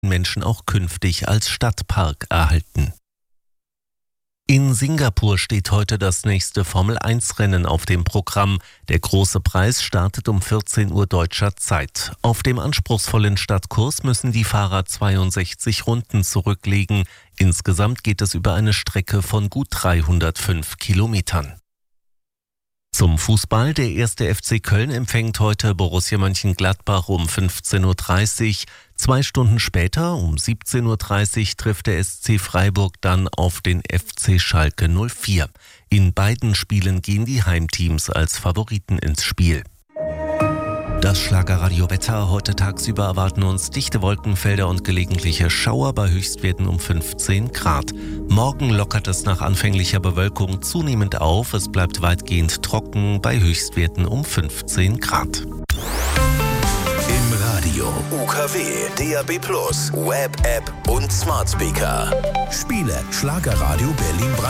Menschen auch künftig als Stadtpark erhalten. In Singapur steht heute das nächste Formel-1-Rennen auf dem Programm. Der große Preis startet um 14 Uhr deutscher Zeit. Auf dem anspruchsvollen Stadtkurs müssen die Fahrer 62 Runden zurücklegen. Insgesamt geht es über eine Strecke von gut 305 Kilometern. Zum Fußball: Der 1. FC Köln empfängt heute Borussia Mönchengladbach um 15.30 Uhr. 2 Stunden später, um 17.30 Uhr, trifft der SC Freiburg dann auf den FC Schalke 04. In beiden Spielen gehen die Heimteams als Favoriten ins Spiel. Das Schlagerradio-Wetter: Heute tagsüber erwarten uns dichte Wolkenfelder und gelegentliche Schauer bei Höchstwerten um 15 Grad. Morgen lockert es nach anfänglicher Bewölkung zunehmend auf. Es bleibt weitgehend trocken bei Höchstwerten um 15 Grad. Im Radio UKW, DAB+, Web-App und Smart Speaker. Spiele Schlagerradio Berlin-Brandenburg.